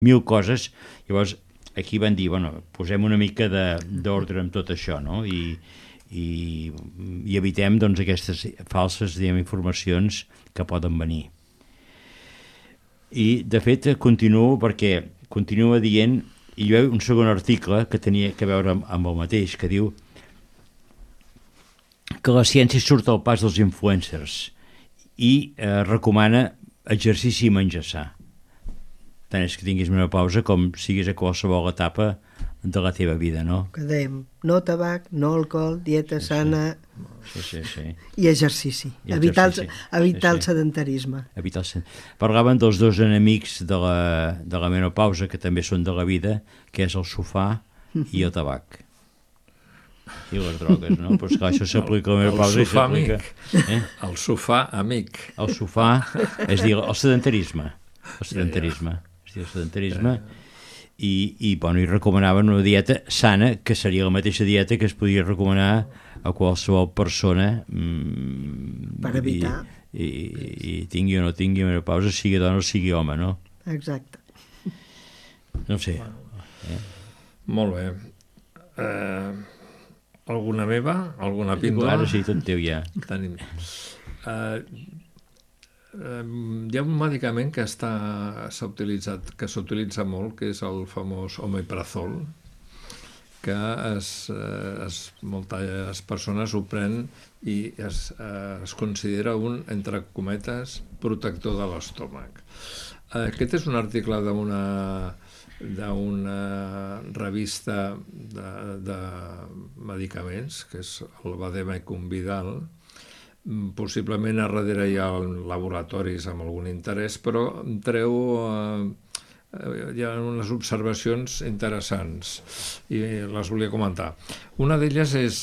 mil coses. Llavors, aquí van dir, bueno, posem una mica d'ordre amb tot això, no? I evitem doncs, aquestes falses, diguem, informacions que poden venir. I, de fet, continuo perquè continua dient, i hi ha un segon article que tenia que veure amb el mateix, que diu que la ciència surt al pas dels influencers i recomana exercici i menjar sa. Tant és que tinguis una pausa com siguis a qualsevol etapa de la teva vida, no? Que dèiem, no tabac, no alcohol, dieta sana i exercici. Evitar el sedentarisme. Parlaven dels dos enemics de la menopausa, que també són de la vida, que és el sofà i el tabac. I les drogues, no? Però esclar, això s'aplica a la menopausa i s'aplica... El sofà amic. El sofà, és dir, el sedentarisme. El sedentarisme. I recomanaven una dieta sana, que seria la mateixa dieta que es podia recomanar a qualsevol persona per evitar i tingui o no tingui menopausa, sigui dona o sigui home, no? Exacte. No sé. Molt bé. Alguna meva? Alguna píndola? Ara sí, tot teu ja. Tenim. Hi ha un medicament que s'utilitza molt, que és el famós omeprazol, que moltes persones ho prenen i es considera un, entre cometes, protector de l'estómac. Aquest és un article d'una revista de medicaments, que és el Vademecum Vidal. Possiblement a darrere hi ha laboratoris amb algun interès, però hi ha unes observacions interessants i les volia comentar. Una d'elles és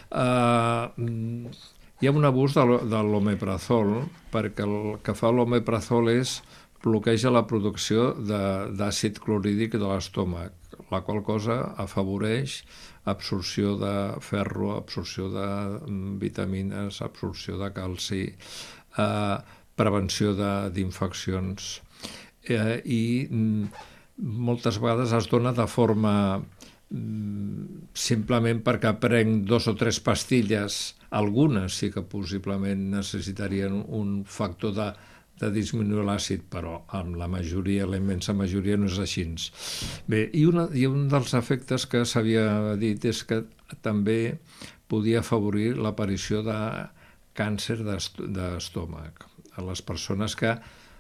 hi ha un abús de l'omeprazol, perquè el que fa l'omeprazol és bloqueja la producció d'àcid clorhídric de l'estómac, la qual cosa afavoreix absorció de ferro, absorció de vitamines, absorció de calci, prevenció d'infeccions. I moltes vegades es dona de forma simplement perquè prenc 2 o 3 pastilles, algunes sí que possiblement necessitarien un factor de disminuir l'àcid, però amb la immensa majoria no és així. Bé, i un dels efectes que s'havia dit és que també podia afavorir l'aparició de càncer d'estómac a les persones que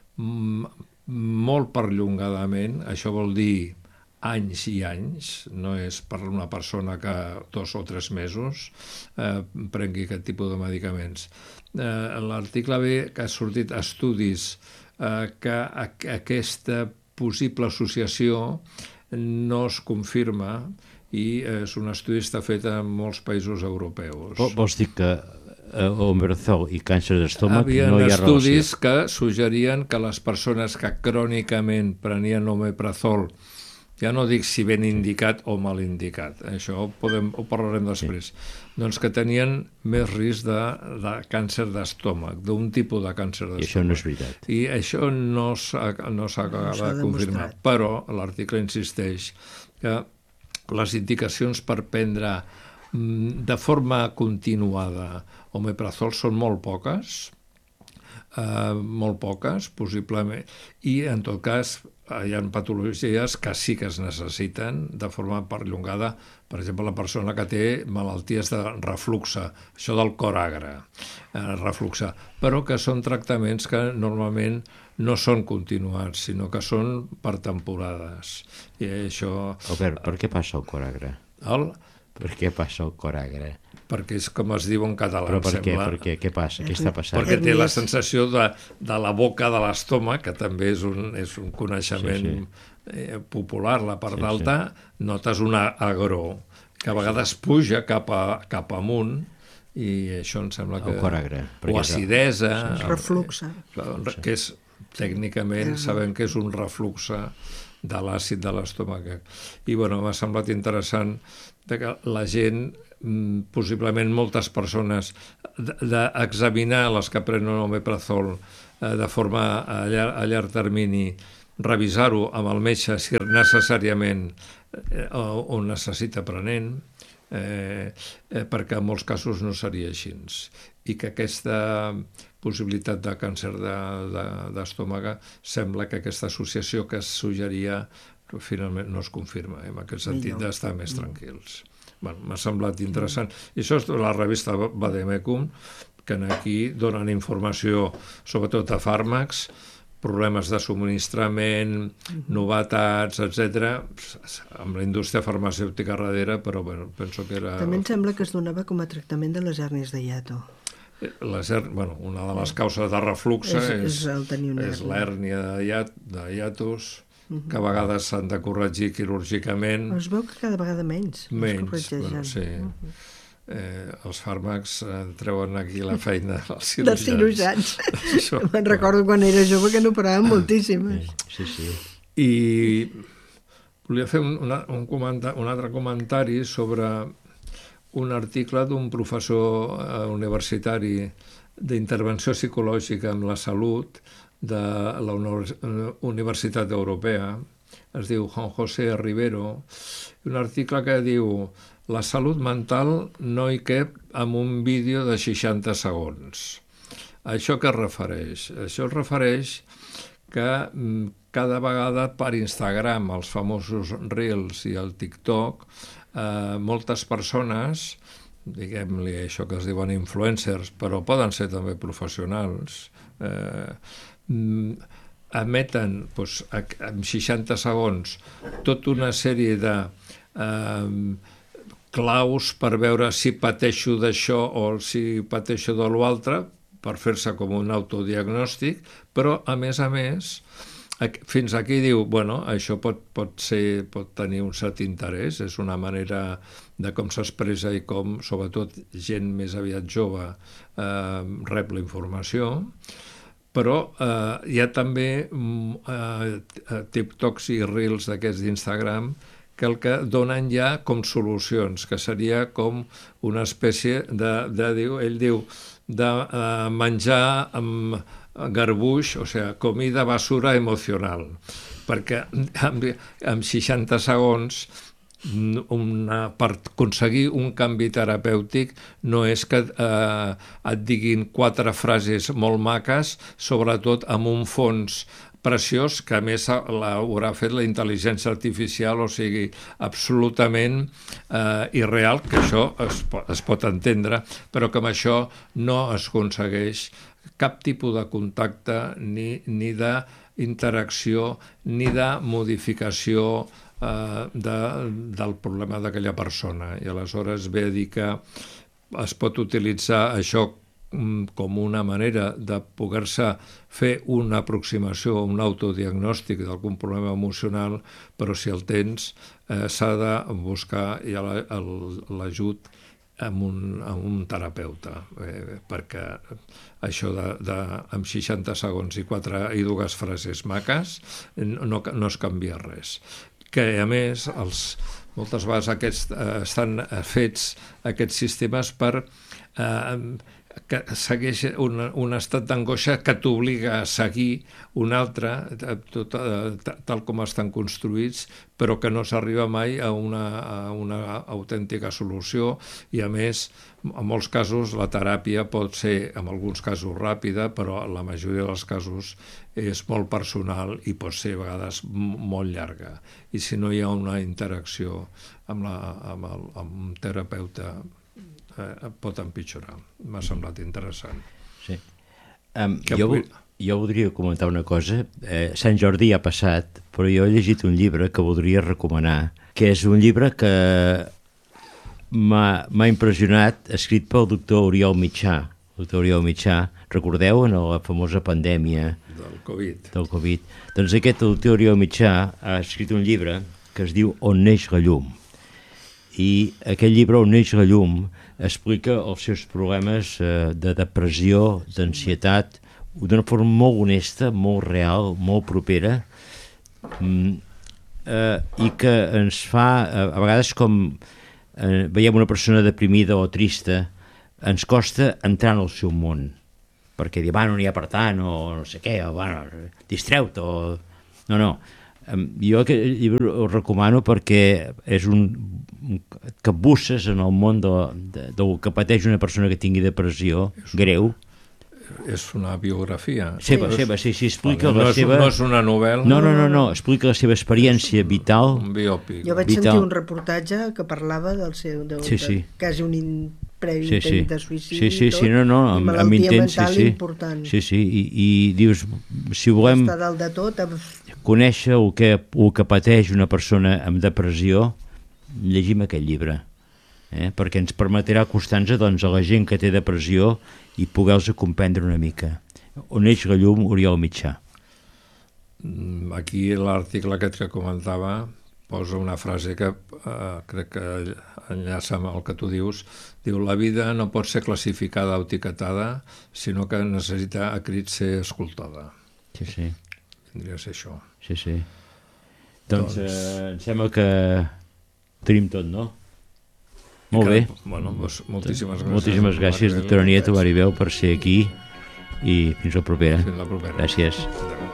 molt perllongadament, això vol dir anys i anys, no és per una persona que 2 o 3 mesos prengui aquest tipus de medicaments. L'article ve que ha sortit estudis que aquesta possible associació no es confirma i és un estudi que està fet en molts països europeus. Vols dir que omeprazol i càncer d'estómac no hi ha relació? Hi ha estudis que suggerien que les persones que crònicament prenien omeprazol, ja no dic si ben indicat o mal indicat, això ho parlarem després, doncs que tenien més risc de càncer d'estómac, d'un tipus de càncer d'estómac. I això no és veritat. I això no s'acaba de confirmar, però l'article insisteix que les indicacions per prendre de forma continuada omeprazol són molt poques, possiblement, i en tot cas hi ha patologies que sí que es necessiten de forma perllongada, per exemple la persona que té malalties de refluxe, això del cor agre, refluxe, però que són tractaments que normalment no són continuats, sinó que són per temporades. I això... Albert, per què passa el cor agre? Per què passa el cor agre? Perquè és com es diu en català, però per què? Per què? Què passa? Què està passant? Perquè té la sensació de la boca de l'estómac, que també és un coneixement popular, la part alta, notes una agror, que a vegades puja cap amunt, i això em sembla que... El cor agre. O acidesa... Refluxe. Que és, tècnicament, sabem que és un refluxe de l'àcid de l'estómac. I, bueno, m'ha semblat interessant que la gent, possiblement moltes persones, d'examinar les que prenen omeprazol de forma a llarg termini revisar-ho amb el metge si necessàriament ho necessita prenent, perquè en molts casos no seria així. I que aquesta possibilitat de càncer d'estómac sembla que aquesta associació que es suggeria finalment no es confirma, en aquest sentit d'estar més tranquils. M'ha semblat interessant. I això és la revista Vademecum, que aquí donen informació sobretot de fàrmacs, problemes de subministrament, novetats, etc. Amb la indústria farmacèutica darrere, però penso que era... També em sembla que es donava com a tractament de les hèrnies de hiato. Una de les causes de reflux és l'hèrnia de hiatus, que a vegades s'han de corregir quirúrgicament. Es veu que cada vegada menys. Sí. Els fàrmacs treuen aquí la feina dels cirurgians. Me'n recordo quan era jove que n'operaven moltíssimes. Sí. I volia fer un altre comentari sobre un article d'un professor universitari d'intervenció psicològica en la salut de la Universitat Europea, es diu Juan José Rivero, un article que diu: la salut mental no hi cap en un vídeo de 60 segons. A això què es refereix? Això es refereix que cada vegada per Instagram, els famosos Reels i el TikTok, moltes persones, diguem-li això que es diuen influencers, però poden ser també professionals, emeten en 60 segons tota una sèrie de claus per veure si pateixo d'això o si pateixo de l'altre, per fer-se com un autodiagnòstic, però a més, fins aquí diu, això pot tenir un cert interès, és una manera de com s'expressa i com, sobretot, gent més aviat jove rep la informació, però hi ha també TikToks i Reels d'aquests d'Instagram que el que donen ja com solucions, que seria com una espècie ell diu, de menjar amb garbuix, o sigui, comida basura emocional, perquè en 60 segons per aconseguir un canvi terapèutic no és que et diguin 4 frases molt maques, sobretot amb un fons preciós, que a més l'haurà fet la intel·ligència artificial, o sigui, absolutament irreal, que això es pot entendre, però que amb això no es aconsegueix cap tipus de contacte, ni d'interacció, ni de modificació del problema d'aquella persona. I aleshores ve a dir que es pot utilitzar això com una manera de poder-se fer una aproximació, un autodiagnòstic d'algun problema emocional, però si el tens s'ha de buscar l'ajut amb un terapeuta, perquè això amb 60 segons i 2 frases maques no es canvia res. Que a més, moltes vegades estan fets aquests sistemes per que segueix un estat d'angoixa que t'obliga a seguir un altre, tal com estan construïts, però que no s'arriba mai a una autèntica solució, i a més, en molts casos, la teràpia pot ser, en alguns casos, ràpida, però en la majoria dels casos és molt personal i pot ser a vegades molt llarga. I si no hi ha una interacció amb un terapeuta, pot empitjorar. M'ha semblat interessant. Sí. Jo voldria comentar una cosa. Sant Jordi ha passat, però jo he llegit un llibre que voldria recomanar, que és un llibre que m'ha impressionat, escrit pel doctor Oriol Mitjà. Doctor Oriol Mitjà, recordeu, en la famosa pandèmia del Covid. Doncs aquest doctor Oriol Mitjà ha escrit un llibre que es diu On neix la llum. I aquest llibre, On neix la llum, explica els seus problemes de depressió, d'ansietat, d'una forma molt honesta, molt real, molt propera, i que ens fa, a vegades com veiem una persona deprimida o trista, ens costa entrar en el seu món, perquè dir, no n'hi ha per tant, o no sé què, o distreu-te, No. Jo aquest llibre el recomano perquè és un capbusses en el món del que pateix una persona que tingui depressió greu. És una biografia. Seva, sí, explica la seva... No és una novel·la. No, explica la seva experiència vital. Un biòpic. Jo vaig sentir un reportatge que parlava del seu... quasi un previ intent de suïcidi i tot, i malaltia mental important. Sí, i dius, si volem està dalt de tot, conèixer el que pateix una persona amb depressió, llegim aquest llibre, perquè ens permetrà acostar-nos doncs, a la gent que té depressió i poder-los comprendre una mica. On neix la llum, Oriol Mitjà. Aquí l'article aquest que comentava posa una frase que crec que enllaça amb el que tu dius. Diu, la vida no pot ser classificada o etiquetada, sinó que necessita a crits ser escoltada. Sí. Tindria de ser això. Sí. Doncs em sembla que tenim tot, no? Molt bé. Bueno, doncs, moltíssimes gràcies. Moltíssimes gràcies, doctora Nieto Maribel, per ser aquí i fins la propera. Fins la propera. Gràcies. Adéu.